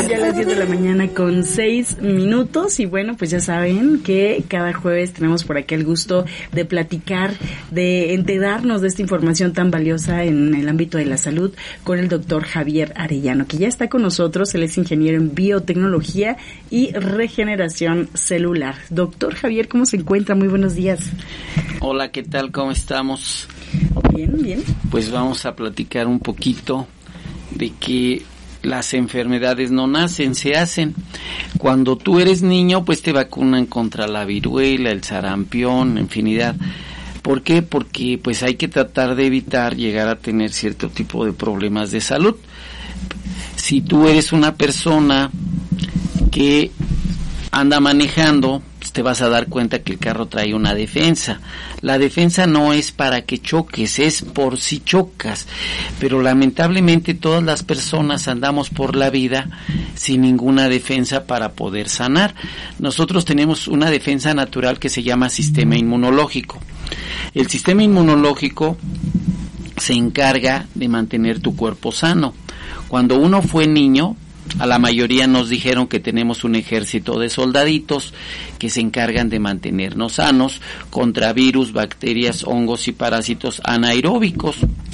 Ya a las 10 de la mañana con 6 minutos y bueno, pues ya saben que cada jueves tenemos por aquí el gusto de platicar, de enterarnos de esta información tan valiosa en el ámbito de la salud con el doctor Javier Arellano, que ya está con nosotros. Él es ingeniero en biotecnología y regeneración celular. Doctor Javier, ¿cómo se encuentra? Muy buenos días. Hola, ¿qué tal? ¿Cómo estamos? Bien, bien. Pues vamos a platicar un poquito de que las enfermedades no nacen, se hacen. Cuando tú eres niño, pues te vacunan contra la viruela, el sarampión, infinidad. ¿Por qué? Porque pues hay que tratar de evitar llegar a tener cierto tipo de problemas de salud. Si tú eres una persona que anda manejando, pues te vas a dar cuenta que el carro trae una defensa. La defensa no es para que choques, es por si chocas. Pero lamentablemente todas las personas andamos por la vida sin ninguna defensa para poder sanar. Nosotros tenemos una defensa natural que se llama sistema inmunológico. El sistema inmunológico se encarga de mantener tu cuerpo sano. Cuando uno fue niño, a la mayoría nos dijeron que tenemos un ejército de soldaditos que se encargan de mantenernos sanos contra virus, bacterias, hongos y parásitos anaeróbicos.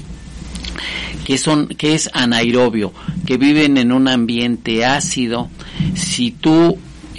¿Qué es anaerobio? Que viven en un ambiente ácido. Si tú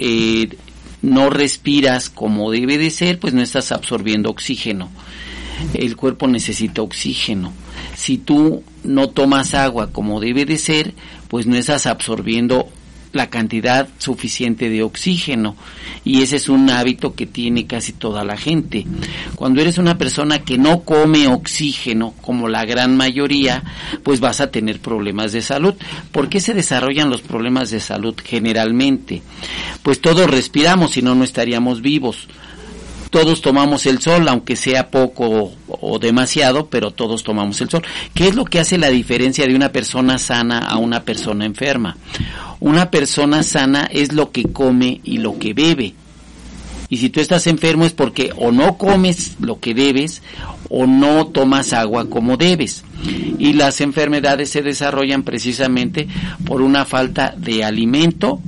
no respiras como debe de ser, pues no estás absorbiendo oxígeno. El cuerpo necesita oxígeno. Si tú no tomas agua como debe de ser, pues no estás absorbiendo la cantidad suficiente de oxígeno, y ese es un hábito que tiene casi toda la gente. Cuando eres una persona que no come oxígeno, como la gran mayoría, pues vas a tener problemas de salud. ¿Por qué se desarrollan los problemas de salud generalmente? Pues todos respiramos, si no, no estaríamos vivos. Todos tomamos el sol, aunque sea poco o demasiado, pero todos tomamos el sol. ¿Qué es lo que hace la diferencia de una persona sana a una persona enferma? Una persona sana es lo que come y lo que bebe. Y si tú estás enfermo es porque o no comes lo que debes o no tomas agua como debes. Y las enfermedades se desarrollan precisamente por una falta de alimento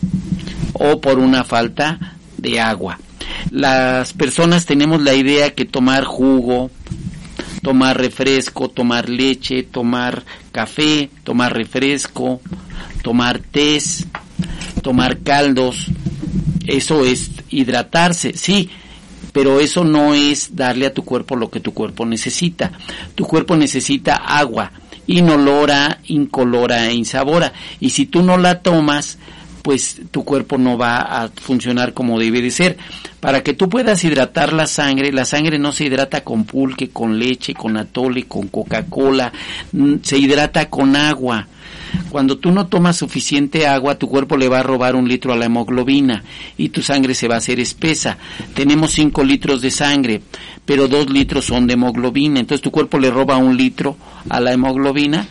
o por una falta de agua. Las personas tenemos la idea que tomar jugo, tomar refresco, tomar leche, tomar café, tomar refresco, tomar tés, tomar caldos, eso es hidratarse, sí, pero eso no es darle a tu cuerpo lo que tu cuerpo necesita. Tu cuerpo necesita agua, inolora, incolora e insabora, y si tú no la tomas, pues tu cuerpo no va a funcionar como debe de ser. Para que tú puedas hidratar la sangre no se hidrata con pulque, con leche, con atole, con Coca-Cola, se hidrata con agua. Cuando tú no tomas suficiente agua, tu cuerpo le va a robar 1 litro a la hemoglobina y tu sangre se va a hacer espesa. Tenemos 5 litros de sangre, pero 2 litros son de hemoglobina, entonces tu cuerpo le roba 1 litro a la hemoglobina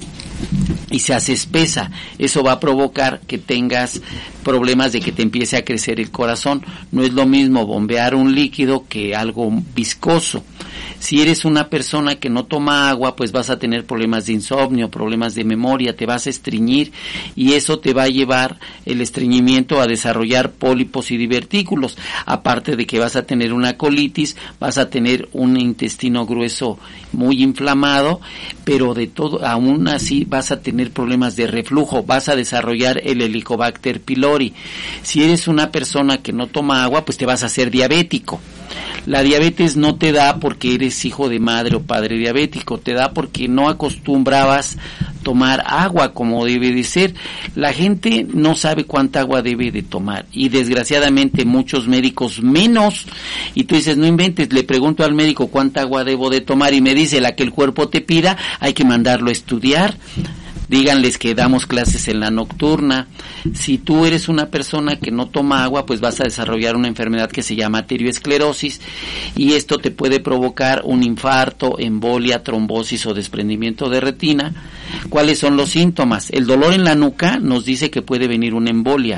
y se hace espesa. Eso va a provocar que tengas problemas de que te empiece a crecer el corazón. No es lo mismo bombear un líquido que algo viscoso. Si eres una persona que no toma agua, pues vas a tener problemas de insomnio, problemas de memoria, te vas a estreñir y eso te va a llevar el estreñimiento a desarrollar pólipos y divertículos. Aparte de que vas a tener una colitis, vas a tener un intestino grueso muy inflamado, pero de todo, aún así vas a tener problemas de reflujo, vas a desarrollar el Helicobacter pylori. Si eres una persona que no toma agua, pues te vas a hacer diabético. La diabetes no te da porque eres hijo de madre o padre diabético, te da porque no acostumbrabas tomar agua como debe de ser. La gente no sabe cuánta agua debe de tomar y desgraciadamente muchos médicos menos. Y tú dices, no inventes, le pregunto al médico cuánta agua debo de tomar y me dice la que el cuerpo te pida, hay que mandarlo a estudiar. Díganles que damos clases en la nocturna. Si tú eres una persona que no toma agua, pues vas a desarrollar una enfermedad que se llama arteriosclerosis y esto te puede provocar un infarto, embolia, trombosis o desprendimiento de retina. ¿Cuáles son los síntomas? El dolor en la nuca nos dice que puede venir una embolia.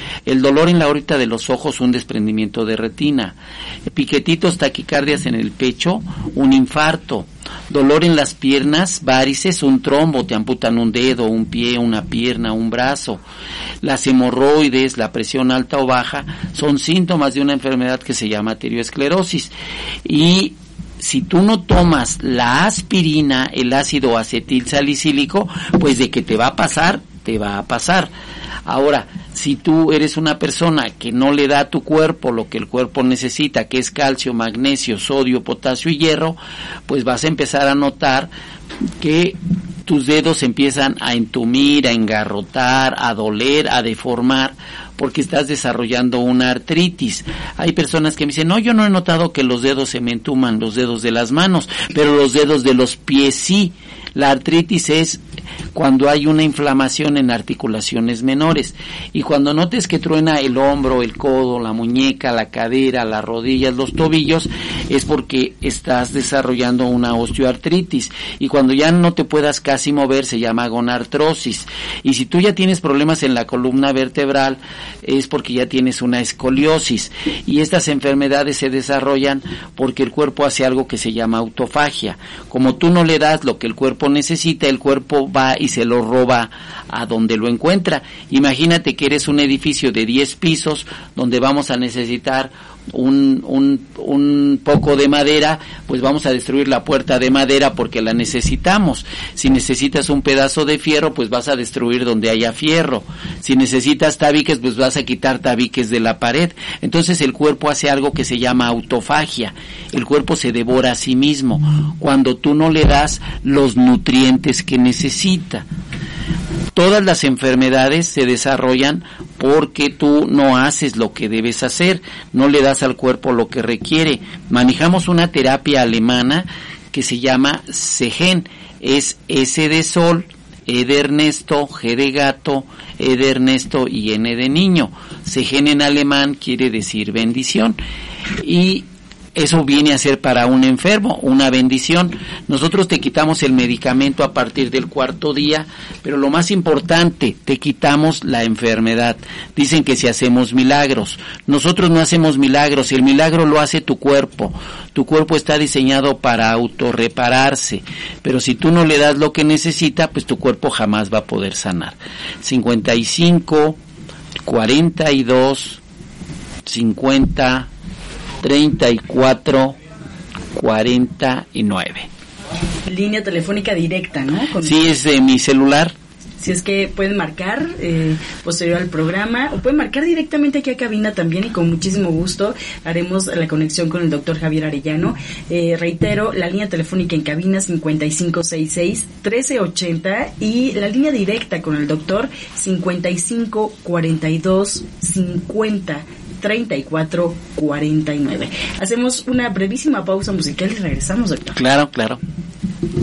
el dolor en la órbita de los ojos, un desprendimiento de retina, piquetitos, taquicardias en el pecho, un infarto, dolor en las piernas, varices, un trombo, te amputan un dedo, un pie, una pierna, un brazo. Las hemorroides, la presión alta o baja son síntomas de una enfermedad que se llama arteriosclerosis. Y si tú no tomas la aspirina, el ácido acetilsalicílico, pues de que te va a pasar, te va a pasar. Ahora, si tú eres una persona que no le da a tu cuerpo lo que el cuerpo necesita, que es calcio, magnesio, sodio, potasio y hierro, pues vas a empezar a notar que tus dedos empiezan a entumir, a engarrotar, a doler, a deformar, porque estás desarrollando una artritis. Hay personas que me dicen, no, yo no he notado que los dedos se me entuman, los dedos de las manos, pero los dedos de los pies sí. La artritis es cuando hay una inflamación en articulaciones menores, y cuando notes que truena el hombro, el codo, la muñeca, la cadera, las rodillas, los tobillos, es porque estás desarrollando una osteoartritis, y cuando ya no te puedas casi mover se llama gonartrosis, y si tú ya tienes problemas en la columna vertebral es porque ya tienes una escoliosis, y estas enfermedades se desarrollan porque el cuerpo hace algo que se llama autofagia. Como tú no le das lo que el cuerpo necesita, el cuerpo va y se lo roba a donde lo encuentra. Imagínate que eres un edificio de 10 pisos donde vamos a necesitar un poco de madera, pues vamos a destruir la puerta de madera porque la necesitamos. Si necesitas un pedazo de fierro, pues vas a destruir donde haya fierro. Si necesitas tabiques, pues vas a quitar tabiques de la pared. Entonces el cuerpo hace algo que se llama autofagia. El cuerpo se devora a sí mismo cuando tú no le das los nutrientes que necesita. Todas las enfermedades se desarrollan porque tú no haces lo que debes hacer, no le das al cuerpo lo que requiere. Manejamos una terapia alemana que se llama Segen, es S de sol, E de Ernesto, G de gato, E de Ernesto y N de niño. Segen en alemán quiere decir bendición, y eso viene a ser para un enfermo una bendición. Nosotros te quitamos el medicamento a partir del 4º día, pero lo más importante, te quitamos la enfermedad. Dicen que si hacemos milagros, nosotros no hacemos milagros, el milagro lo hace tu cuerpo. Tu cuerpo está diseñado para autorrepararse, pero si tú no le das lo que necesita, pues tu cuerpo jamás va a poder sanar. 55 42 50 34 49. Línea telefónica directa, ¿no? Sí, es de mi celular. Si es que pueden marcar posterior al programa, o pueden marcar directamente aquí a cabina también, y con muchísimo gusto haremos la conexión con el doctor Javier Arellano. Reitero, la línea telefónica en cabina 5566-1380, y la línea directa con el doctor 55 42 50 34 49. Hacemos una brevísima pausa musical y regresamos, doctor. Claro.